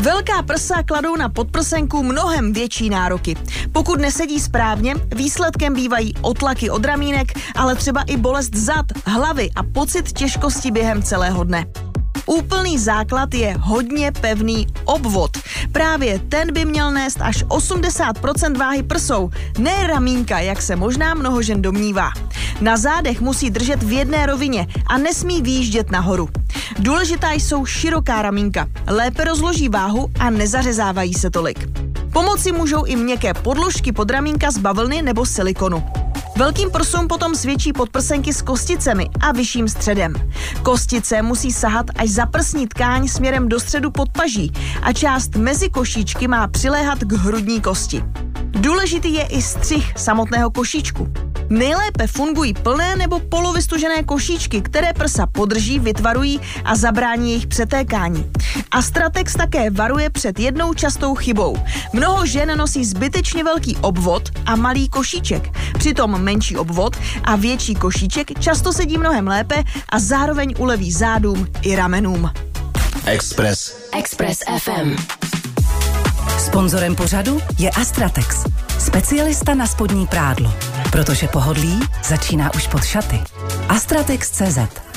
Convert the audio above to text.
Velká prsa kladou na podprsenku mnohem větší nároky. Pokud nesedí správně, výsledkem bývají otlaky od ramínek, ale třeba i bolest zad, hlavy a pocit těžkosti během celého dne. Úplný základ je hodně pevný obvod. Právě ten by měl nést až 80% váhy prsou, ne ramínka, jak se možná mnoho žen domnívá. Na zádech musí držet v jedné rovině a nesmí výjíždět nahoru. Důležitá jsou široká ramínka, lépe rozloží váhu a nezařezávají se tolik. Pomoci můžou i měkké podložky pod ramínka z bavlny nebo silikonu. Velkým prsům potom svědčí podprsenky s kosticemi a vyšším středem. Kostice musí sahat až za prsní tkáň směrem do středu podpaží a část mezi košíčky má přiléhat k hrudní kosti. Důležitý je i střih samotného košíčku. Nejlépe fungují plné nebo polovystužené košíčky, které prsa podrží, vytvarují a zabrání jejich přetékání. Astratex také varuje před jednou častou chybou. Mnoho žen nosí zbytečně velký obvod a malý košíček. Přitom menší obvod a větší košíček často sedí mnohem lépe a zároveň uleví zádům i ramenům. Express FM. Sponzorem pořadu je Astratex, specialista na spodní prádlo, protože pohodlí začíná už pod šaty. Astratex.cz